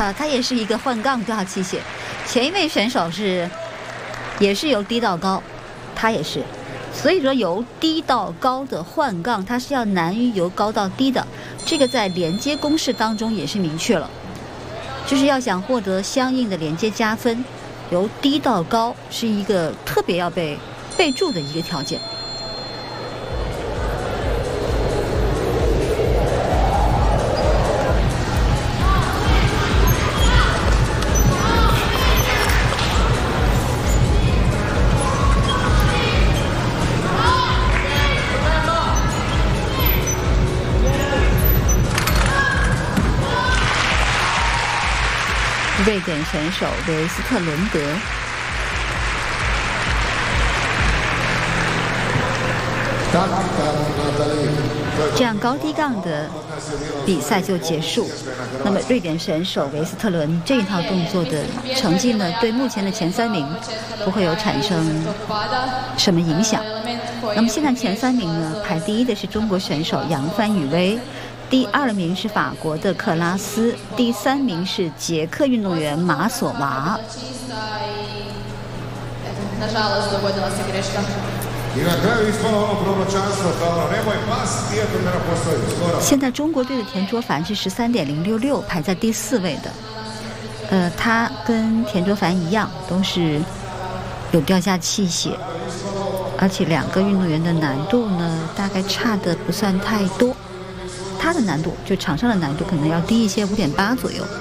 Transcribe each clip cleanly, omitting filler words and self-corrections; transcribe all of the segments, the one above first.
它也是一个换杠吊器械。前一位选手也是由低到高，他也是。所以说由低到高的换杠，它是要难于由高到低的。这个在连接公式当中也是明确了，就是要想获得相应的连接加分，由低到高是一个特别要被备注的一个条件。瑞典选手维斯特伦德，这样高低杠的比赛就结束。那么瑞典选手维斯特伦这一套动作的成绩呢，对目前的前3名不会有产生什么影响。那么现在前3名呢，排第1的是中国选手扬帆雨薇，第2名是法国的克拉斯，第3名是捷克运动员马索娃。现在中国队的田卓凡是13.066，排在第4位的。他跟田卓凡一样，都是有吊架器械，而且2个运动员的难度呢，大概差的不算太多。他的难度就场上的难度可能要低一些，5.8左右。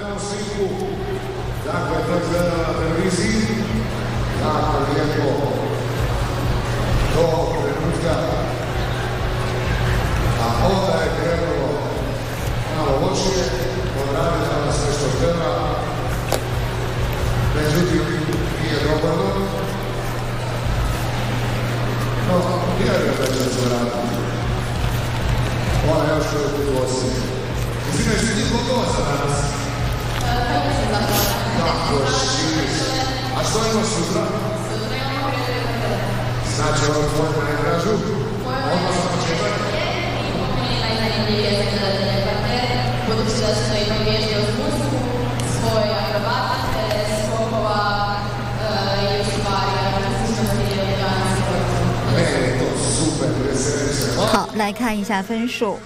好，来看一下分数。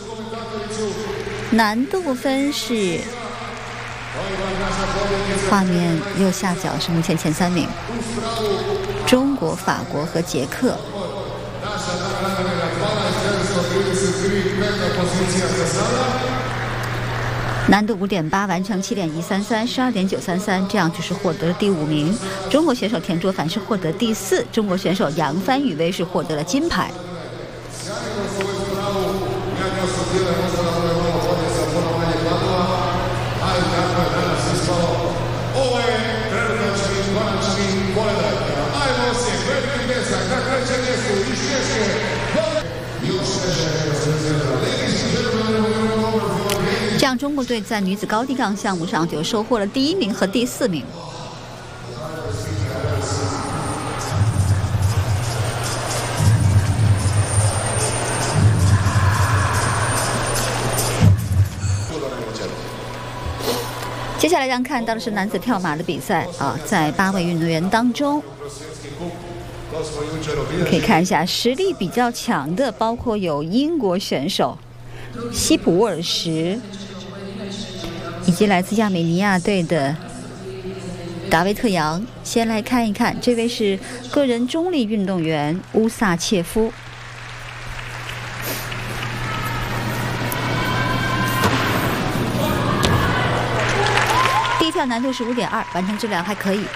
难度分是画面右下角是目前前3名，中国、法国和捷克。难度5.8，完成7.133， 12.933，这样就是获得了第5名。中国选手田卓凡是获得第4，中国选手扬帆雨薇是获得了金牌。这样中国队在女子高低杠项目上就收获了第1名和第4名。接下来让看到的是男子跳马的比赛啊，在8位运动员当中，可以看一下实力比较强的，包括有英国选手西普沃尔什，以及来自亚美尼亚队的达维特扬。先来看一看，这位是个人中立运动员乌萨切夫。第一跳难度是5.2，完成质量还可以。